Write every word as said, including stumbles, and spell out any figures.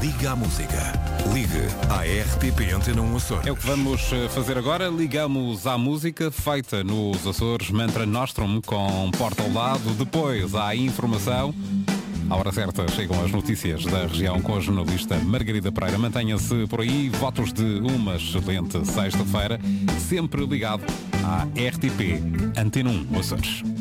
Liga à Música. Ligue à R T P Antena um Açores. É o que vamos fazer agora. Ligamos à música feita nos Açores, Mantra Nostrum com Porta ao Lado. Depois há a informação. À hora certa chegam as notícias da região com a jornalista Margarida Pereira. Mantenha-se por aí. Votos de uma excelente sexta-feira. Sempre ligado à R T P Antena um Açores.